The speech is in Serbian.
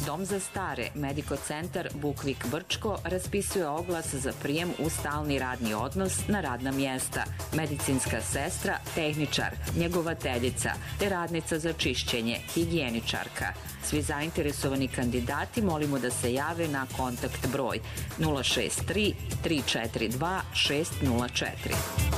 Dom za stare, Medico Centar Bukvik Brčko raspisuje oglas za prijem u stalni radni odnos na radna mjesta. Medicinska sestra, tehničar, njegovateljica, te radnica za čišćenje, higijeničarka. Svi zainteresovani kandidati molimo da se jave na kontakt broj 063 342 604.